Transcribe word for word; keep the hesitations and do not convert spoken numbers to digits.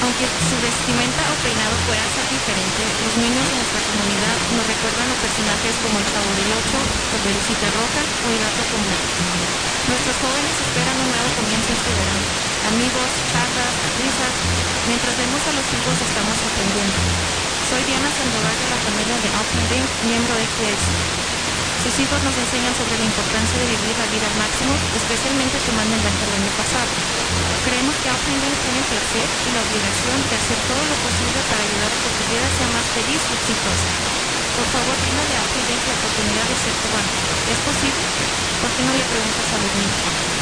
Aunque su vestimenta o peinado pueda ser diferente, los niños de nuestra comunidad nos recuerdan a personajes como el Chavo del Ocho, Caperucita Roja o el Gato con Botas. Nuestros jóvenes esperan un nuevo comienzo este verano. Amigos, charlas, risas. Mientras vemos a los hijos estamos aprendiendo. Soy Diana Sandoval de la familia de Outstanding, miembro de X Y Z. Sus hijos nos enseñan sobre la importancia de vivir la vida al máximo, especialmente tomando en cuenta el año pasado. Creemos que Outstanding tiene el placer y la obligación de hacer todo lo posible para ayudar a que tu vida sea más feliz y exitosa. Por favor, bríndale a Outstanding la oportunidad de ser cubano. ¿Es posible? ¿Por qué no le preguntas a los niños?